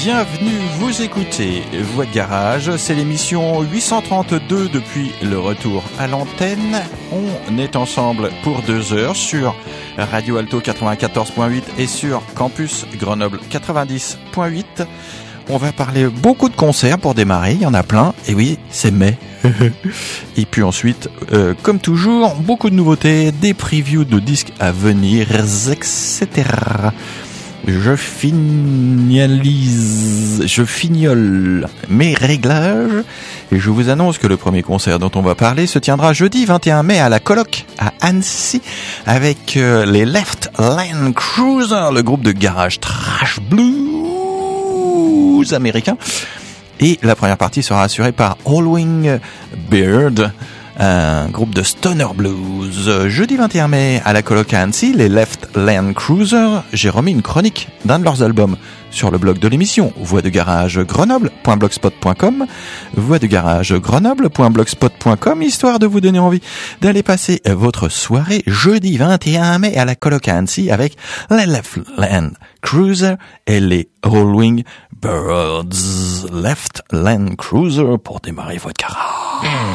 Bienvenue, vous écoutez Voix de Garage, c'est l'émission 832 depuis le retour à l'antenne. On est ensemble pour 2 heures sur Radio Alto 94.8 et sur Campus Grenoble 90.8. On va parler beaucoup de concerts pour démarrer, il y en a plein, et oui, c'est mai. Et puis ensuite, comme toujours, beaucoup de nouveautés, des previews de disques à venir, etc. Je fignole mes réglages et je vous annonce que le premier concert dont on va parler se tiendra jeudi 21 mai à la Coloc à Annecy avec les Left Lane Cruiser, le groupe de garage trash blues américain. Et la première partie sera assurée par Halloween Beard, un groupe de stoner blues. Jeudi 21 mai à la Coloc à Annecy, les Left Lane Cruiser. J'ai remis une chronique d'un de leurs albums sur le blog de l'émission, voixdegarage-grenoble.blogspot.com, voixdegarage-grenoble.blogspot.com, histoire de vous donner envie d'aller passer votre soirée jeudi 21 mai à la Coloc à Annecy avec les Left Lane Cruiser et les Halloween Birds. Left Lane Cruiser pour démarrer votre garage.